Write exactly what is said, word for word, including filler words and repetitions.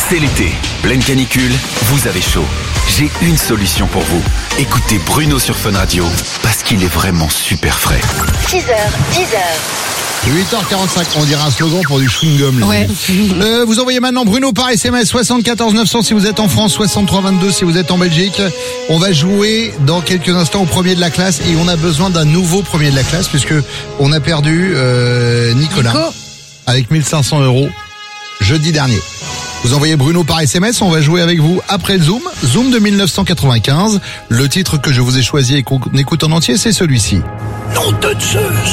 C'est l'été, pleine canicule, vous avez chaud. J'ai une solution pour vous. Écoutez Bruno sur Fun Radio, parce qu'il est vraiment super frais. six heures, dix heures. huit heures quarante-cinq, on dirait un slogan pour du chewing-gum. Là. Ouais. Euh, vous envoyez maintenant Bruno par S M S soixante-quatorze neuf cents si vous êtes en France, soixante-trois vingt-deux si vous êtes en Belgique. On va jouer dans quelques instants au premier de la classe et on a besoin d'un nouveau premier de la classe puisque on a perdu euh, Nicolas Nico. avec mille cinq cents euros jeudi dernier. Vous envoyez Bruno par S M S, on va jouer avec vous après le Zoom. Zoom de mille neuf cent quatre-vingt-quinze. Le titre que je vous ai choisi et qu'on écoute en entier, c'est celui-ci. Nom de Zeus!